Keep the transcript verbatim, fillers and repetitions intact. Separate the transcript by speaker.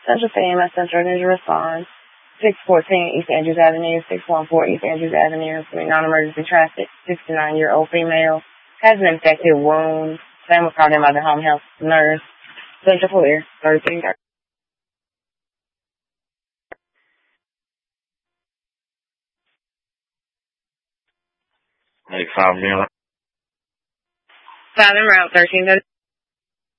Speaker 1: Central C M S Central needs to respond. six fourteen East Andrews Avenue, six one four East Andrews Avenue, non-emergency traffic, sixty-nine-year-old female, has an infected wound. Sam was called in by the home health nurse. Central Clear, thirty-three thirty.
Speaker 2: Hey, five million.
Speaker 1: Five en route, thirteen thirty.